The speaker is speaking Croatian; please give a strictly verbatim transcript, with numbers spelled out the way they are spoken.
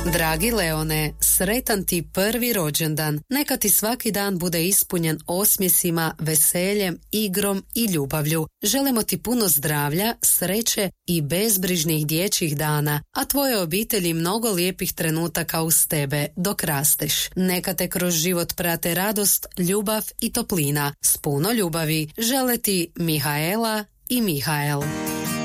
Dragi Leone, sretan ti prvi rođendan. Neka ti svaki dan bude ispunjen osmjesima, veseljem, igrom i ljubavlju. Želimo ti puno zdravlja, sreće i bezbrižnih dječjih dana, a tvoje obitelji mnogo lijepih trenutaka uz tebe dok rasteš. Neka te kroz život prate radost, ljubav i toplina. S puno ljubavi žele ti Mihaela i Mihael.